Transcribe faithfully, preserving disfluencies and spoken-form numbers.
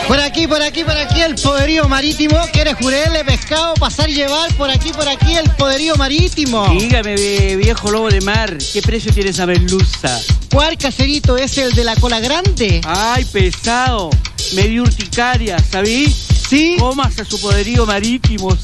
Por aquí, por aquí, por aquí el poderío marítimo. ¿Quieres jurele, pescado, pasar y llevar? Por aquí, por aquí el poderío marítimo. Dígame, viejo lobo de mar, ¿qué precio tiene esa merluza? ¿Cuál caserito? ¿Es el de la cola grande? Ay, pesado, me dio urticaria, ¿sabí? ¿Sí? Comas a su poderío marítimo.